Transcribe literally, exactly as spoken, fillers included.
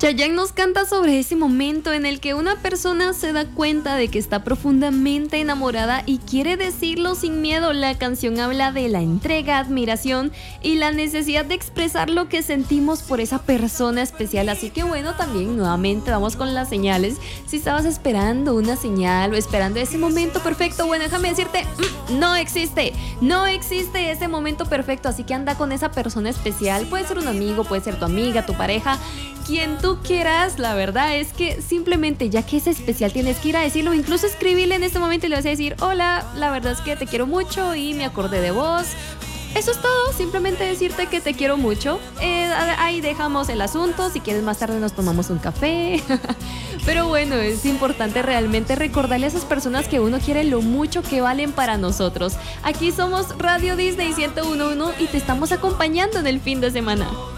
Chayanne nos canta sobre ese momento en el que una persona se da cuenta de que está profundamente enamorada y quiere decirlo sin miedo. La canción habla de la entrega, admiración y la necesidad de expresar lo que sentimos por esa persona especial. Así que bueno, también nuevamente vamos con las señales. Si estabas esperando una señal o esperando ese momento perfecto, bueno, déjame decirte, mm, no existe, no existe ese momento perfecto. Así que anda con esa persona especial. Puede ser un amigo, puede ser tu amiga, tu pareja, quien tú quieras. La verdad es que simplemente, ya que es especial, tienes que ir a decirlo, incluso escribirle en este momento y le vas a decir: hola, la verdad es que te quiero mucho y me acordé de vos. Eso es todo, simplemente decirte que te quiero mucho. Eh, ahí dejamos el asunto. Si quieres, más tarde nos tomamos un café. Pero bueno, es importante realmente recordarle a esas personas que uno quiere lo mucho que valen para nosotros. Aquí somos Radio Disney ciento uno punto uno y te estamos acompañando en el fin de semana.